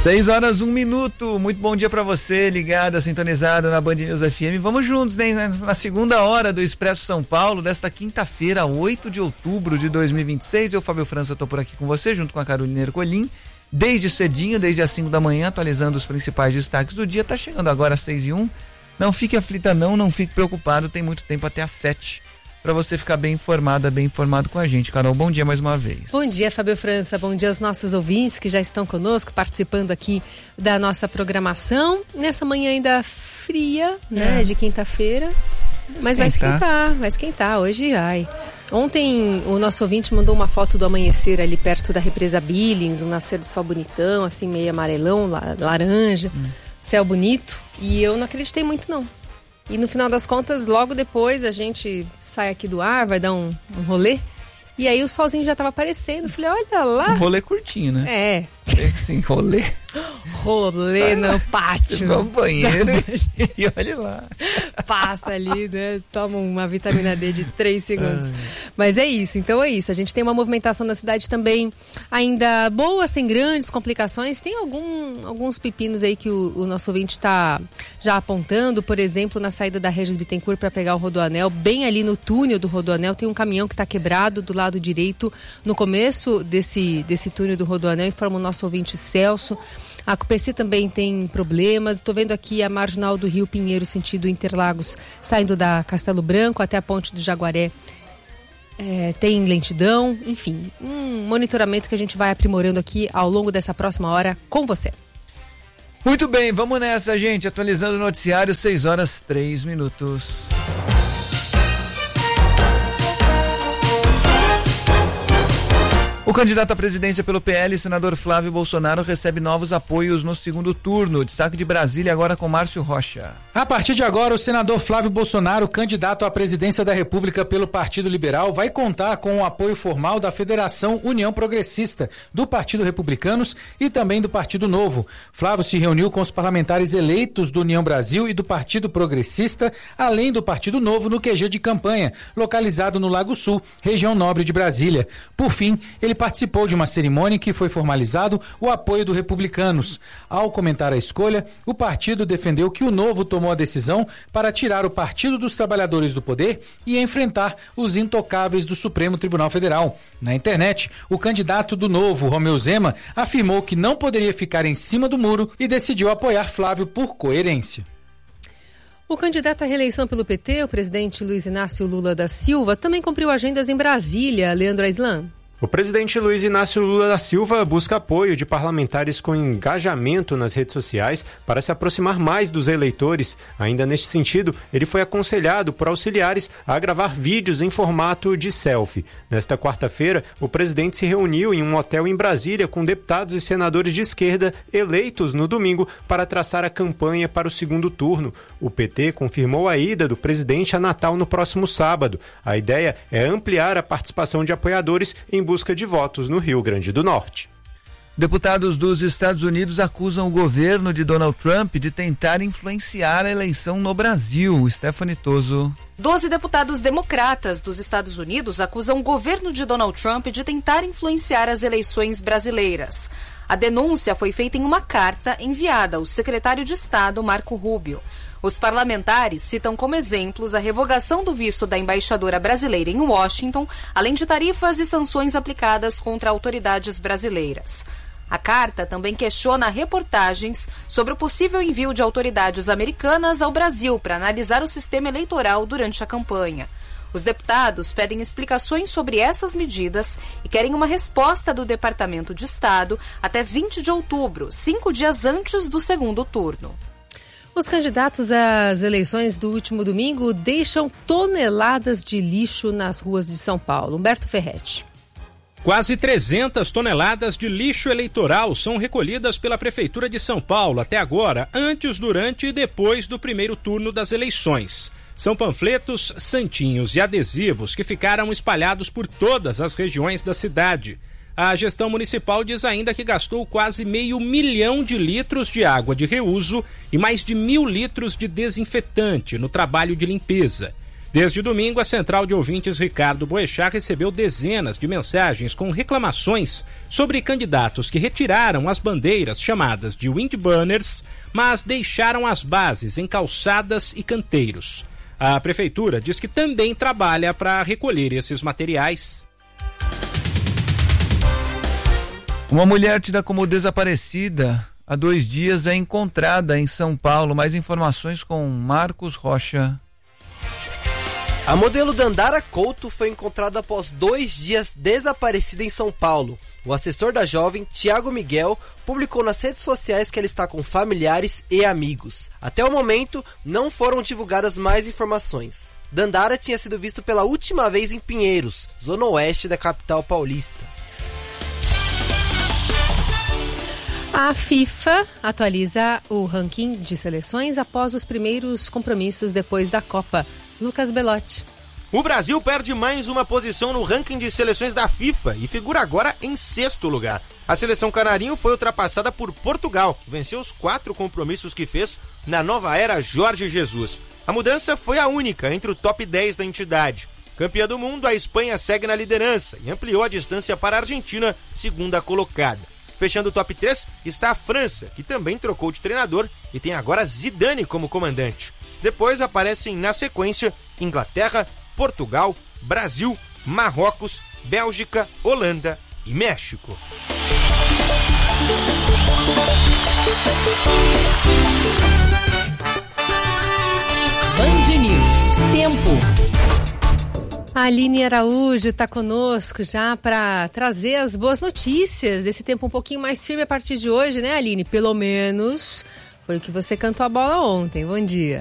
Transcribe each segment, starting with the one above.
6 horas, 1 minuto. Muito bom dia para você, ligado, sintonizado na Band News FM. Vamos juntos, né? Na segunda hora do Expresso São Paulo, desta quinta-feira, 8 de outubro de 2026. Eu, Fábio França, tô por aqui com você, junto com a Carolina Ercolim. Desde cedinho, desde as 5 da manhã, atualizando os principais destaques do dia. Tá chegando agora às 6h01. Não fique aflita não fique preocupado, tem muito tempo até às 7 para você ficar bem informado com a gente. Carol, bom dia mais uma vez. Bom dia, Fábio França, bom dia aos nossos ouvintes que já estão conosco, participando aqui da nossa programação. Nessa manhã ainda fria, né, de quinta-feira, mas vai esquentar, hoje vai. Ontem o nosso ouvinte mandou uma foto do amanhecer ali perto da represa Billings, um nascer do sol bonitão, assim meio amarelão, laranja, céu bonito, e eu não acreditei muito não. E no final das contas, logo depois a gente sai aqui do ar, vai dar um rolê. E aí o solzinho já tava aparecendo. Falei, olha lá. Um rolê curtinho, né? É. Sim, rolê. Rolê no pátio. No banheiro e olha lá. Passa ali, né? Toma uma vitamina D de 3 segundos. Mas é isso, então é isso. A gente tem uma movimentação na cidade também ainda boa, sem grandes complicações. Tem alguns pepinos aí que o nosso ouvinte está já apontando. Por exemplo, na saída da Regis Bittencourt para pegar o Rodoanel, bem ali no túnel do Rodoanel, tem um caminhão que está quebrado do lado direito. No começo desse túnel do Rodoanel, informa o nosso ouvinte Celso. A CUPC também tem problemas. Estou vendo aqui a marginal do Rio Pinheiro, sentido Interlagos, saindo da Castelo Branco até a ponte do Jaguaré. Tem lentidão, enfim, um monitoramento que a gente vai aprimorando aqui ao longo dessa próxima hora com você. Muito bem, vamos nessa, gente. Atualizando o noticiário, 6h03. O candidato à presidência pelo PL, senador Flávio Bolsonaro, recebe novos apoios no segundo turno. Destaque de Brasília agora com Márcio Rocha. A partir de agora, o senador Flávio Bolsonaro, candidato à presidência da República pelo Partido Liberal, vai contar com o apoio formal da Federação União Progressista, do Partido Republicanos e também do Partido Novo. Flávio se reuniu com os parlamentares eleitos do União Brasil e do Partido Progressista, além do Partido Novo, no QG de campanha, localizado no Lago Sul, região nobre de Brasília. Por fim, ele participou de uma cerimônia que foi formalizado o apoio do Republicanos. Ao comentar a escolha, o partido defendeu que o Novo tomou a decisão para tirar o Partido dos Trabalhadores do poder e enfrentar os intocáveis do Supremo Tribunal Federal. Na internet, o candidato do Novo, Romeu Zema, afirmou que não poderia ficar em cima do muro e decidiu apoiar Flávio por coerência. O candidato à reeleição pelo PT, o presidente Luiz Inácio Lula da Silva, também cumpriu agendas em Brasília. Leandro Aislan. O presidente Luiz Inácio Lula da Silva busca apoio de parlamentares com engajamento nas redes sociais para se aproximar mais dos eleitores. Ainda neste sentido, ele foi aconselhado por auxiliares a gravar vídeos em formato de selfie. Nesta quarta-feira, o presidente se reuniu em um hotel em Brasília com deputados e senadores de esquerda eleitos no domingo para traçar a campanha para o segundo turno. O PT confirmou a ida do presidente a Natal no próximo sábado. A ideia é ampliar a participação de apoiadores em busca de votos no Rio Grande do Norte. Deputados dos Estados Unidos acusam o governo de Donald Trump de tentar influenciar a eleição no Brasil. Stephanie Toso. 12 deputados democratas dos Estados Unidos acusam o governo de Donald Trump de tentar influenciar as eleições brasileiras. A denúncia foi feita em uma carta enviada ao secretário de Estado, Marco Rubio. Os parlamentares citam como exemplos a revogação do visto da embaixadora brasileira em Washington, além de tarifas e sanções aplicadas contra autoridades brasileiras. A carta também questiona reportagens sobre o possível envio de autoridades americanas ao Brasil para analisar o sistema eleitoral durante a campanha. Os deputados pedem explicações sobre essas medidas e querem uma resposta do Departamento de Estado até 20 de outubro, 5 dias antes do segundo turno. Os candidatos às eleições do último domingo deixam toneladas de lixo nas ruas de São Paulo. Humberto Ferretti. Quase 300 toneladas de lixo eleitoral são recolhidas pela Prefeitura de São Paulo até agora, antes, durante e depois do primeiro turno das eleições. São panfletos, santinhos e adesivos que ficaram espalhados por todas as regiões da cidade. A gestão municipal diz ainda que gastou quase 500 mil litros de água de reuso e mais de 1.000 litros de desinfetante no trabalho de limpeza. Desde domingo, a central de ouvintes Ricardo Boechat recebeu dezenas de mensagens com reclamações sobre candidatos que retiraram as bandeiras chamadas de windbanners, mas deixaram as bases em calçadas e canteiros. A prefeitura diz que também trabalha para recolher esses materiais. Uma mulher tida como desaparecida há 2 dias é encontrada em São Paulo. Mais informações com Marcos Rocha. A modelo Dandara Couto foi encontrada após 2 dias desaparecida em São Paulo. O assessor da jovem, Tiago Miguel, publicou nas redes sociais que ela está com familiares e amigos. Até o momento, não foram divulgadas mais informações. Dandara tinha sido visto pela última vez em Pinheiros, zona oeste da capital paulista. A FIFA atualiza o ranking de seleções após os primeiros compromissos depois da Copa. Lucas Belotti. O Brasil perde mais uma posição no ranking de seleções da FIFA e figura agora em 6º lugar. A seleção canarinho foi ultrapassada por Portugal, que venceu os 4 compromissos que fez na nova era Jorge Jesus. A mudança foi a única entre o top 10 da entidade. Campeã do mundo, a Espanha segue na liderança e ampliou a distância para a Argentina, segunda colocada. Fechando o top 3 está a França, que também trocou de treinador e tem agora Zidane como comandante. Depois aparecem na sequência Inglaterra, Portugal, Brasil, Marrocos, Bélgica, Holanda e México. Band News. Tempo. A Aline Araújo está conosco já para trazer as boas notícias desse tempo um pouquinho mais firme a partir de hoje, né, Aline? Pelo menos foi o que você cantou a bola ontem. Bom dia.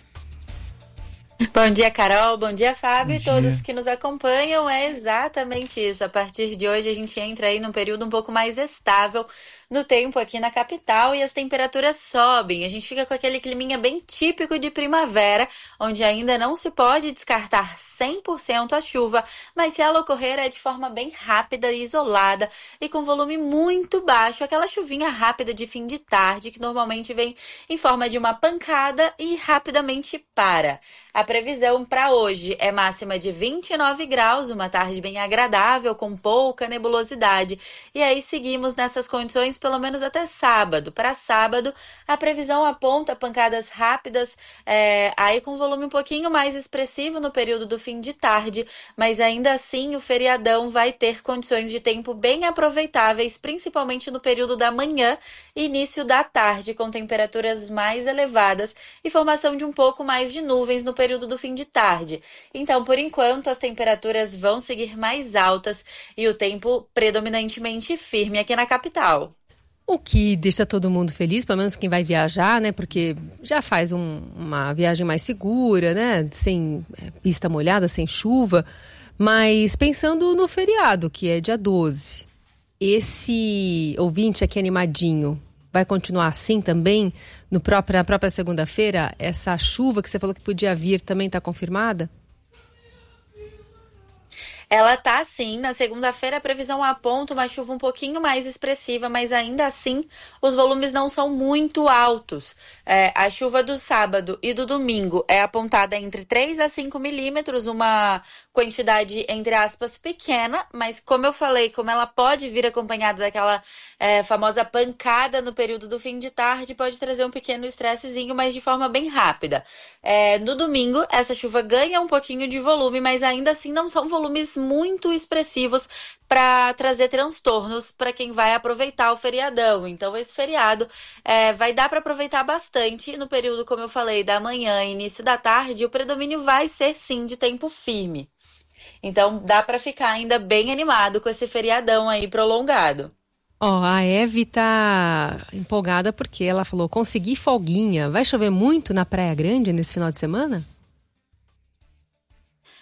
Bom dia, Carol. Bom dia, Fábio. E todos que nos acompanham. É exatamente isso. A partir de hoje a gente entra aí num período um pouco mais estável no tempo aqui na capital e as temperaturas sobem. A gente fica com aquele climinha bem típico de primavera, onde ainda não se pode descartar 100% a chuva, mas se ela ocorrer é de forma bem rápida e isolada e com volume muito baixo, aquela chuvinha rápida de fim de tarde que normalmente vem em forma de uma pancada e rapidamente para. A previsão para hoje é máxima de 29 graus, uma tarde bem agradável, com pouca nebulosidade. E aí seguimos nessas condições pelo menos até sábado. Para sábado, a previsão aponta pancadas rápidas, aí com volume um pouquinho mais expressivo no período do fim de tarde, mas ainda assim o feriadão vai ter condições de tempo bem aproveitáveis, principalmente no período da manhã e início da tarde, com temperaturas mais elevadas e formação de um pouco mais de nuvens no período do fim de tarde. Então, por enquanto, as temperaturas vão seguir mais altas e o tempo predominantemente firme aqui na capital. O que deixa todo mundo feliz, pelo menos quem vai viajar, né? Porque já faz uma viagem mais segura, né? Sem pista molhada, sem chuva. Mas pensando no feriado, que é dia 12, esse ouvinte aqui animadinho vai continuar assim também na própria segunda-feira? Essa chuva que você falou que podia vir também está confirmada? Ela tá sim, na segunda-feira a previsão aponta uma chuva um pouquinho mais expressiva, mas ainda assim os volumes não são muito altos. A chuva do sábado e do domingo é apontada entre 3 a 5 milímetros, uma quantidade, entre aspas, pequena, mas como eu falei, como ela pode vir acompanhada daquela famosa pancada no período do fim de tarde, pode trazer um pequeno estressezinho, mas de forma bem rápida. No domingo, essa chuva ganha um pouquinho de volume, mas ainda assim não são volumes muito expressivos para trazer transtornos para quem vai aproveitar o feriadão. Então, esse feriado vai dar para aproveitar bastante. No período, como eu falei, da manhã e início da tarde, o predomínio vai ser, sim, de tempo firme. Então, dá para ficar ainda bem animado com esse feriadão aí prolongado. A Eve tá empolgada porque ela falou, consegui folguinha. Vai chover muito na Praia Grande nesse final de semana?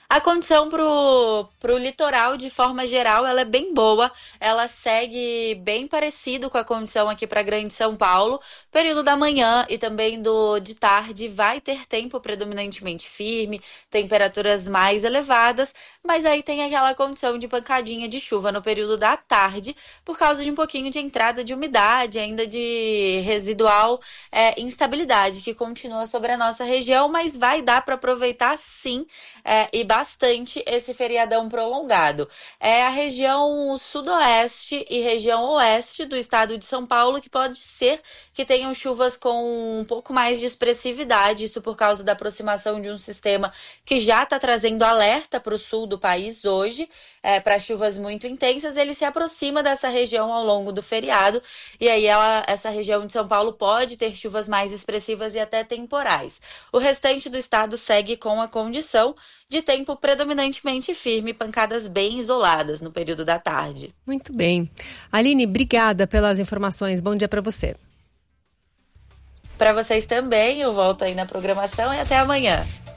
A condição pro litoral, de forma geral, ela é bem boa. Ela segue bem parecido com a condição aqui para Grande São Paulo. Período da manhã e também de tarde vai ter tempo predominantemente firme, temperaturas mais elevadas, mas aí tem aquela condição de pancadinha de chuva no período da tarde, por causa de um pouquinho de entrada de umidade, ainda de residual instabilidade que continua sobre a nossa região, mas vai dar para aproveitar sim e bastante esse feriadão prolongado. É a região sudoeste e região oeste do estado de São Paulo que pode ser que tenham chuvas com um pouco mais de expressividade, isso por causa da aproximação de um sistema que já está trazendo alerta para o sul do país hoje, para chuvas muito intensas. Ele se aproxima dessa região ao longo do feriado, e aí essa região de São Paulo pode ter chuvas mais expressivas e até temporais. O restante do estado segue com a condição de tempo predominantemente firme, pancadas bem isoladas no período da tarde. Muito bem. Aline, obrigada pelas informações. Bom dia para você. Para vocês também, eu volto aí na programação e até amanhã.